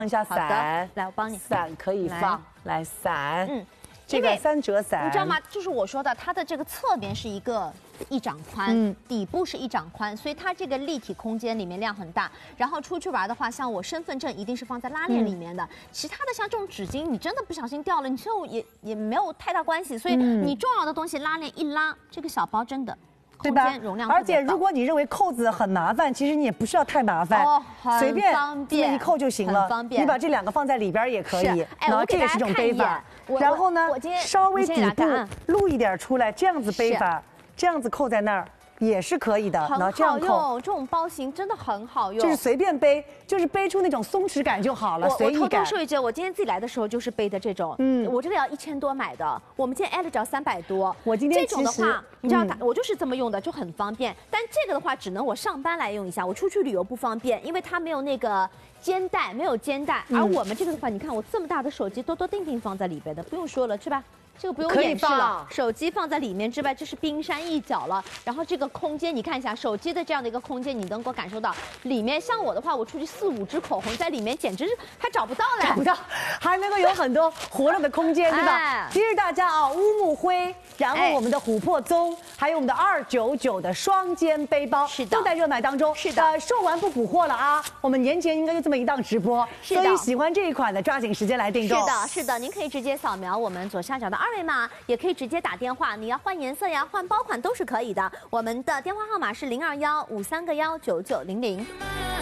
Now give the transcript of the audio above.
一下伞， 来，我帮你。 伞可以放，来伞，这因为个三折伞， 你知道吗？就是我说的，它的这个侧边是一掌宽，底部是一掌宽，所以它这个立体空间里面量很大。然后出去玩的话，像我身份证一定是放在拉链里面的，其他的像这种纸巾，你真的不小心掉了，你就也没有太大关系。所以你重要的东西拉链一拉，这个小包真的。 对吧？ 容量而且如果你认为扣子很麻烦，其实你也不需要太麻烦，随便这么一扣就行了。 方便。 你把这两个放在里边也可以。 然后这也是一种背法。然后呢，稍微底部露一点出来，这样子背法，这样子扣在那儿。 也是可以的，然后这样扣， 这种包型真的很好用， 就是随便背，就是背出那种松弛感就好了，随意感。 我偷偷说一句，我今天自己来的时候就是背的这种，我这个要1000多买的，我们今天 L 只要300多。我今天这种的话，你知道我就是这么用的，就很方便。但这个的话，只能我上班来用一下，我出去旅游不方便，因为它没有那个肩带，没有肩带。而我们这个的话，你看我这么大的手机，多多定定放在里边的，不用说了，是吧？ 这个不用演示了，手机放在里面之外，这是冰山一角了。然后这个空间，你看一下手机的这样的一个空间，你能够感受到里面。像我的话，我出去4、5支口红在里面，简直是还找不到嘞， 找不到，还能够有很多活络的空间，对吧？其实大家啊，乌木灰，然后我们的琥珀棕，还有我们的299的双肩背包， 是的， 都在热卖当中。是的，售完不补货了啊！我们年前应该就这么一档直播，所以喜欢这一款的，抓紧时间来订购。 是的，是的，您可以直接扫描我们左下角的2维码，也可以直接打电话。你要换颜色呀、换包款都是可以的。我们的电话号码是02153919900。